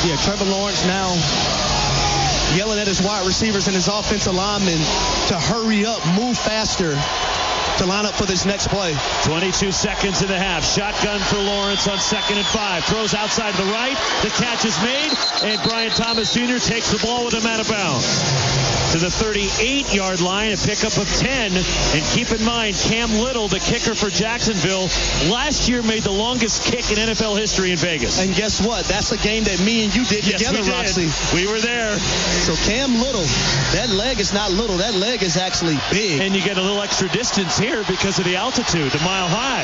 Yeah, Trevor Lawrence now yelling at his wide receivers and his offensive linemen to hurry up, move faster, to line up for this next play. 22 seconds in the half. Shotgun for Lawrence on 2nd and 5. Throws outside to the right. The catch is made, and Brian Thomas Jr. takes the ball with him out of bounds to the 38-yard line, a pickup of 10. And keep in mind, Cam Little, the kicker for Jacksonville, last year made the longest kick in NFL history in Vegas. And guess what? That's a game that me and you did together, Roxy. We were there. So Cam Little, that leg is not little. That leg is actually big. And you get a little extra distance here because of the altitude, the mile high.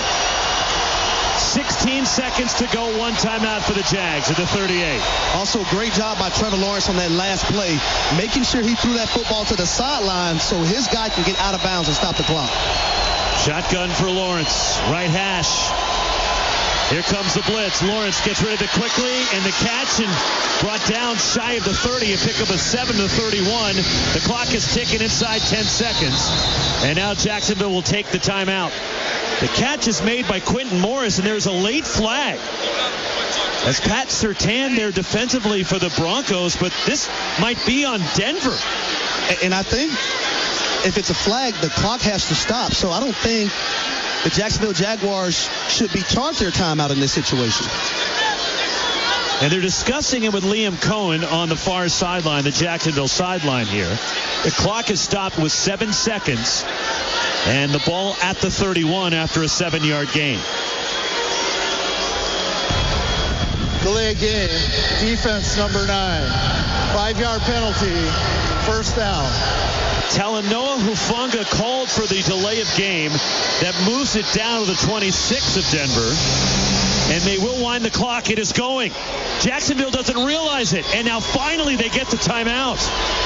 16 seconds to go, one timeout for the Jags at the 38. Also, great job by Trevor Lawrence on that last play, making sure he threw that football to the sideline so his guy can get out of bounds and stop the clock. Shotgun for Lawrence, right hash. Here comes the blitz. Lawrence gets rid of it quickly, and the catch, and brought down shy of the 30, a pickup of 7 to 31. The clock is ticking inside 10 seconds, and now Jacksonville will take the timeout. The catch is made by Quentin Morris, and there's a late flag. As Pat Surtain there defensively for the Broncos, but this might be on Denver. And I think if it's a flag, the clock has to stop. So I don't think the Jacksonville Jaguars should be charged their timeout in this situation. And they're discussing it with Liam Cohen on the far sideline, the Jacksonville sideline here. The clock is stopped with 7 seconds. And the ball at the 31 after a 7-yard gain. Delay game, defense number 9. 5-yard penalty, first down. Talanoa Hufanga called for the delay of game that moves it down to the 26 of Denver. And they will wind the clock. It is going. Jacksonville doesn't realize it. And now finally they get the timeout.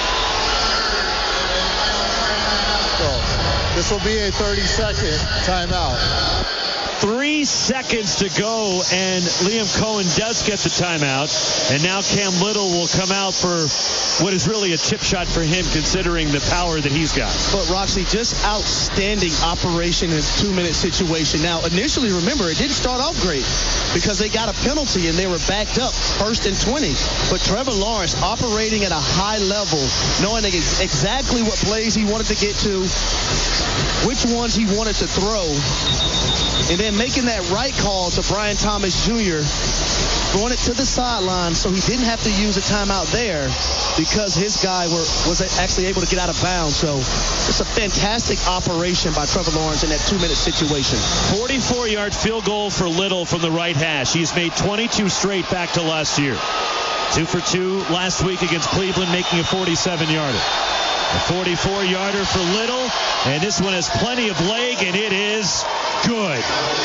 This will be a 30-second timeout. 3 seconds to go, and Liam Cohen does get the timeout. And now Cam Little will come out for what is really a chip shot for him, considering the power that he's got. But, Roxy, just outstanding operation in a 2-minute situation. Now, initially, remember, it didn't start off great because they got a penalty and they were backed up 1st and 20. But Trevor Lawrence operating at a high level, knowing exactly what plays he wanted to get to, which ones he wanted to throw, and then making that right call to Brian Thomas Jr., throwing it to the sideline so he didn't have to use a timeout there because his guy was actually able to get out of bounds. So it's a fantastic operation by Trevor Lawrence in that 2-minute situation. 44-yard field goal for Little from the right hash. He's made 22 straight back to last year. 2 for 2 last week against Cleveland, making a 47-yarder. A 44-yarder for Little, and this one has plenty of leg, and it is good.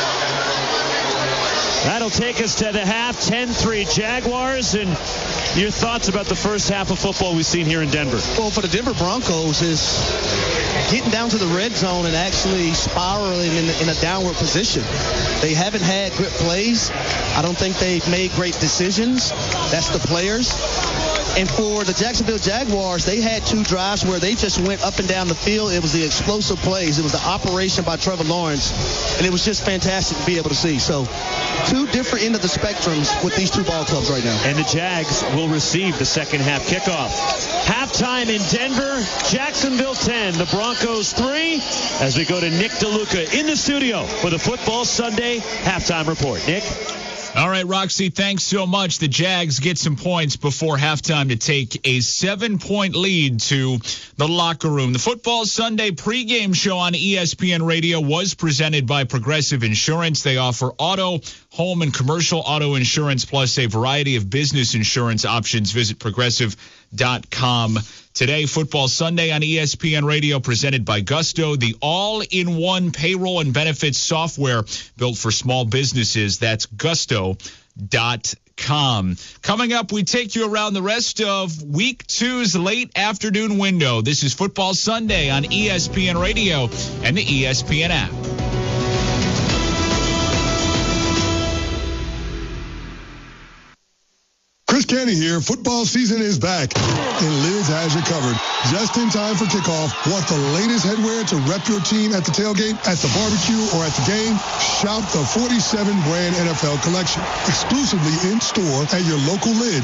That'll take us to the half, 10-3 Jaguars. And your thoughts about the first half of football we've seen here in Denver? Well, for the Denver Broncos is getting down to the red zone and actually spiraling in a downward position. They haven't had good plays. I don't think they've made great decisions. That's the players. And for the Jacksonville Jaguars, they had 2 drives where they just went up and down the field. It was the explosive plays. It was the operation by Trevor Lawrence. And it was just fantastic to be able to see. So 2 different end of the spectrums with these 2 ball clubs right now. And the Jags will receive the second half kickoff. Halftime in Denver, Jacksonville 10, the Broncos 3, as we go to Nick DeLuca in the studio for the Football Sunday halftime report. Nick? All right, Roxy, thanks so much. The Jags get some points before halftime to take a 7-point lead to the locker room. The Football Sunday pregame show on ESPN Radio was presented by Progressive Insurance. They offer auto, home, and commercial auto insurance, plus a variety of business insurance options. Visit progressive.com. Today, Football Sunday on ESPN Radio, presented by Gusto, the all-in-one payroll and benefits software built for small businesses. That's gusto.com. Coming up, we take you around the rest of Week 2's late afternoon window. This is Football Sunday on ESPN Radio and the ESPN app. Chris Canty here. Football season is back, and Liz has you covered. Just in time for kickoff. Want the latest headwear to rep your team at the tailgate, at the barbecue, or at the game? Shop the 47 brand NFL collection, exclusively in store at your local Lids.